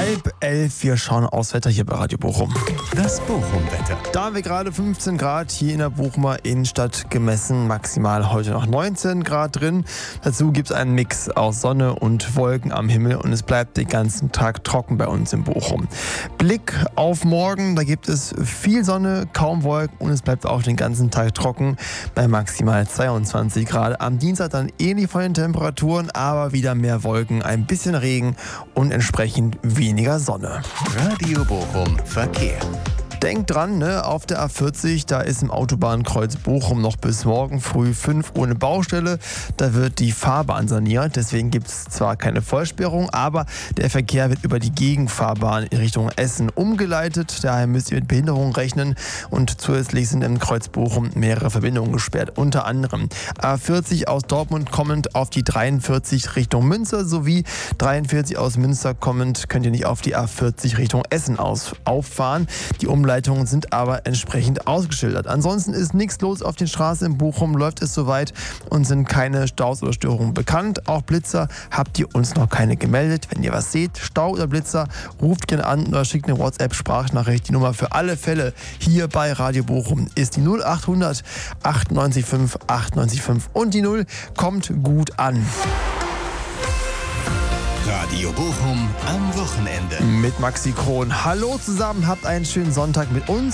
10:30. Wir schauen aufs Wetter hier bei Radio Bochum. Das Bochum-Wetter. Da haben wir gerade 15 Grad hier in der Bochumer Innenstadt gemessen. Maximal heute noch 19 Grad drin. Dazu gibt es einen Mix aus Sonne und Wolken am Himmel und es bleibt den ganzen Tag trocken bei uns in Bochum. Blick auf morgen, da gibt es viel Sonne, kaum Wolken und es bleibt auch den ganzen Tag trocken bei maximal 22 Grad. Am Dienstag dann ähnlich von den Temperaturen, aber wieder mehr Wolken, ein bisschen Regen und entsprechend weniger Sonne. Radio Bochum Verkehr. Denkt dran, auf der A40, da ist im Autobahnkreuz Bochum noch bis morgen früh 5 ohne Baustelle. Da wird die Fahrbahn saniert, deswegen gibt es zwar keine Vollsperrung, aber der Verkehr wird über die Gegenfahrbahn in Richtung Essen umgeleitet. Daher müsst ihr mit Behinderungen rechnen und zusätzlich sind im Kreuz Bochum mehrere Verbindungen gesperrt. Unter anderem A40 aus Dortmund kommend auf die 43 Richtung Münster sowie 43 aus Münster kommend könnt ihr nicht auf die A40 Richtung Essen auffahren. Die Umleitungen sind aber entsprechend ausgeschildert. Ansonsten ist nichts los auf den Straßen in Bochum, läuft es soweit und sind keine Staus oder Störungen bekannt. Auch Blitzer habt ihr uns noch keine gemeldet. Wenn ihr was seht, Stau oder Blitzer, ruft gerne an oder schickt eine WhatsApp-Sprachnachricht. Die Nummer für alle Fälle hier bei Radio Bochum ist die 0800 98 5 98 5 und die 0 kommt gut an. Radio Bochum am Wochenende. Mit Maxi Kron. Hallo zusammen, habt einen schönen Sonntag mit uns.